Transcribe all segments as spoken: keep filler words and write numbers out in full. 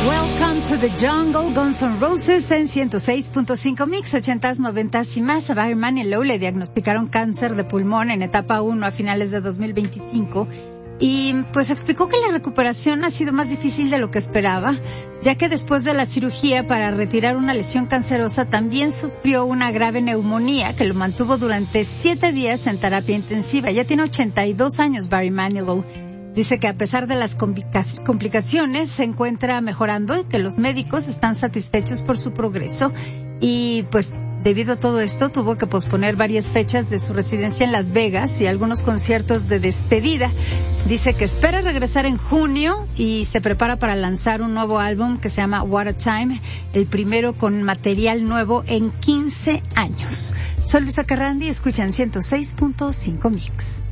Welcome to the Jungle, Guns N' Roses en ciento seis punto cinco Mix, ochentas, noventas y más. A Barry Manilow le diagnosticaron cáncer de pulmón en etapa uno a finales de dos mil veinticinco y pues explicó que la recuperación ha sido más difícil de lo que esperaba, ya que después de la cirugía para retirar una lesión cancerosa también sufrió una grave neumonía que lo mantuvo durante siete días en terapia intensiva. Ya tiene ochenta y dos años Barry Manilow. Dice que a pesar de las complicaciones se encuentra mejorando y que los médicos están satisfechos por su progreso y pues debido a todo esto tuvo que posponer varias fechas de su residencia en Las Vegas y algunos conciertos de despedida. Dice que espera regresar en junio y se prepara para lanzar un nuevo álbum que se llama What a Time, el primero con material nuevo en quince años. Soy Luisa Carrandi y escuchan ciento seis punto cinco Mix.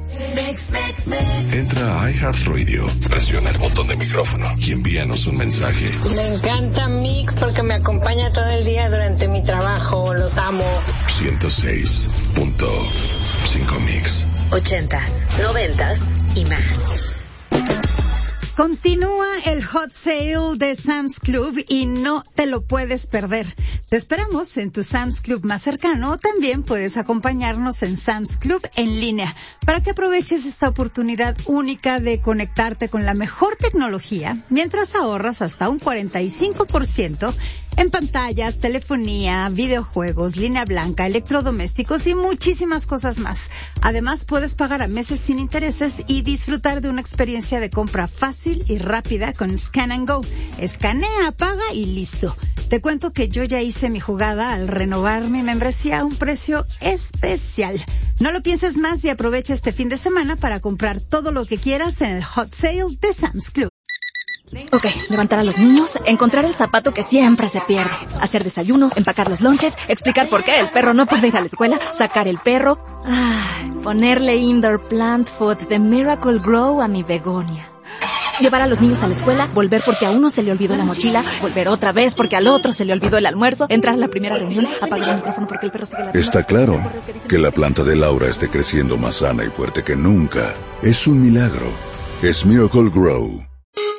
Entra a iHeartRadio, presiona el botón de micrófono y envíanos un mensaje. Me encanta Mix porque me acompaña todo el día durante mi trabajo. Los amo. ciento seis punto cinco Mix. Ochentas, noventas y más. Continúa el hot sale de Sam's Club y no te lo puedes perder. Te esperamos en tu Sam's Club más cercano o también puedes acompañarnos en Sam's Club en línea para que aproveches esta oportunidad única de conectarte con la mejor tecnología mientras ahorras hasta un cuarenta y cinco por ciento en pantallas, telefonía, videojuegos, línea blanca, electrodomésticos y muchísimas cosas más. Además, puedes pagar a meses sin intereses y disfrutar de una experiencia de compra fácil y rápida con Scan and Go. Escanea, paga y listo. Te cuento que yo ya hice mi jugada al renovar mi membresía a un precio especial. No lo pienses más y aprovecha este fin de semana para comprar todo lo que quieras en el hot sale de Sam's Club. Ok, levantar a los niños, encontrar el zapato que siempre se pierde, hacer desayunos, empacar los lonches, explicar por qué el perro no puede ir a la escuela, sacar el perro, ah, ponerle indoor plant food de Miracle Grow a mi begonia. Llevar a los niños a la escuela, volver porque a uno se le olvidó la mochila, volver otra vez porque al otro se le olvidó el almuerzo, entrar a la primera reunión, apagar el micrófono porque el perro sigue la... Está claro que la planta de Laura esté creciendo más sana y fuerte que nunca. Es un milagro. Es Miracle Grow.